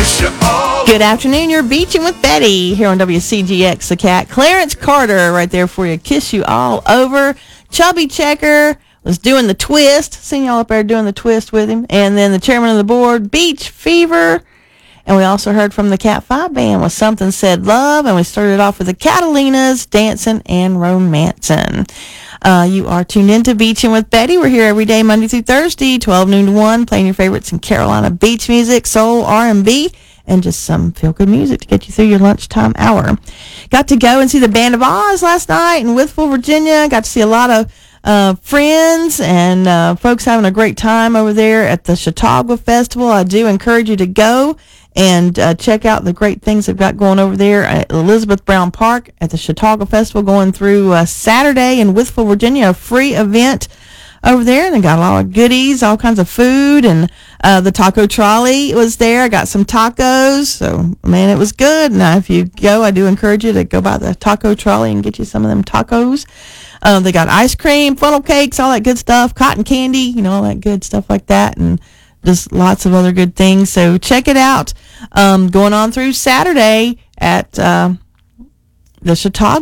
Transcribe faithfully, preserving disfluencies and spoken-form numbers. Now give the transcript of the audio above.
Good afternoon. You're beaching with Betty here on W C G X The Cat. Clarence Carter right there for you. Kiss you all over. Chubby Checker was doing the twist. Seeing y'all up there doing the twist with him. And then the chairman of the board, Beach Fever. And we also heard from the Cat five band with Something Said Love. And we started off with the Catalinas, Dancing and Romancing. Uh, you are tuned in to Beaching with Betty. We're here every day, Monday through Thursday, twelve noon to one, playing your favorites in Carolina beach music, soul, R and B, and just some feel-good music to get you through your lunchtime hour. Got to go and see the Band of Oz last night in Wytheville, Virginia. Got to see a lot of uh, friends and uh, folks having a great time over there at the Chautauqua Festival. I do encourage you to go and uh, check out the great things they've got going over there at Elizabeth Brown Park at the Chautauqua Festival going through uh, Saturday in Wytheville, Virginia, a free event over there. And they got a lot of goodies, all kinds of food, and uh, the taco trolley was there. I got some tacos, so, man, it was good. Now, if you go, I do encourage you to go by the taco trolley and get you some of them tacos. Uh, they got ice cream, funnel cakes, all that good stuff, cotton candy, you know, all that good stuff like that, and just lots of other good things. So check it out. Um, going on through Saturday at uh, the Chautauqua